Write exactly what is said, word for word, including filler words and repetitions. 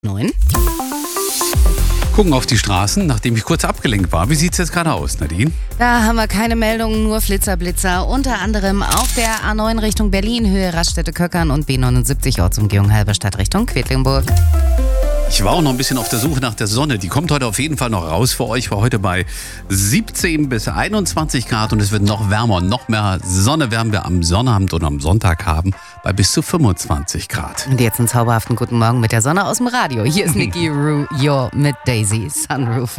Neun. Gucken auf die Straßen, nachdem ich kurz abgelenkt war. Wie sieht es jetzt gerade aus, Nadine? Da haben wir keine Meldungen, nur Flitzer, Blitzer. Unter anderem auf der A neun Richtung Berlin, Höhe Raststätte-Köckern und B neunundsiebzig Ortsumgehung Halberstadt Richtung Quedlinburg. Ich war auch noch ein bisschen auf der Suche nach der Sonne. Die kommt heute auf jeden Fall noch raus für euch. War heute bei siebzehn bis einundzwanzig Grad und es wird noch wärmer. Und noch mehr Sonne werden wir am Sonnabend und am Sonntag haben bei bis zu fünfundzwanzig Grad. Und jetzt einen zauberhaften guten Morgen mit der Sonne aus dem Radio. Hier ist Nikki Ru mit Daisy Sunroof.